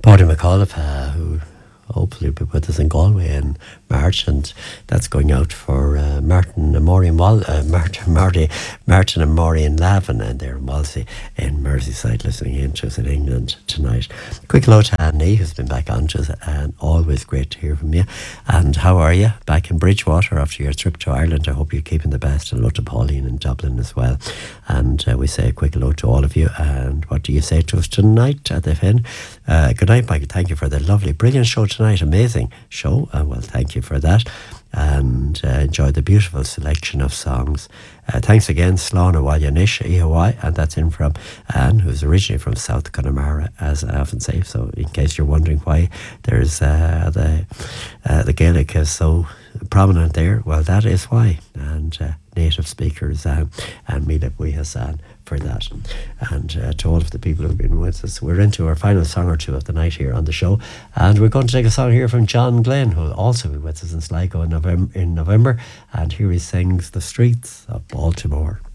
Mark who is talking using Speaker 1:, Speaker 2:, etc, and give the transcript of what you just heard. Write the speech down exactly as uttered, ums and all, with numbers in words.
Speaker 1: Paddy McAuliffe, uh, who hopefully will be with us in Galway in March, and that's going out for uh, Martin and Maureen Wal- uh, Martin, Marty, Martin and Maureen Lavin, and they're in Walsey in Merseyside listening in to us in England tonight. Quick hello to Annie, who's been back on to us, and always great to hear from you. And how are you back in Bridgewater after your trip to Ireland? I hope you're keeping the best, and hello to Pauline in Dublin as well. And uh, we say a quick hello to all of you. And what do you say to us tonight at the F N? Uh, good night, Michael. Thank you for the lovely, brilliant show tonight. Amazing show. Uh, well, thank you for that. And uh, enjoy the beautiful selection of songs. Uh, thanks again, Slán Awalanish, E O I, and that's in from Anne, who's originally from South Connemara, as I often say. So, in case you're wondering why there's uh, the uh, the Gaelic is so prominent there, well, that is why. And uh, native speakers uh, and Mila Bui Hassan for that. And uh, to all of the people who've been with us, we're into our final song or two of the night here on the show, and we're going to take a song here from John Glenn, who will also be with us in Sligo in November, in November, and here he sings The Streets of Baltimore.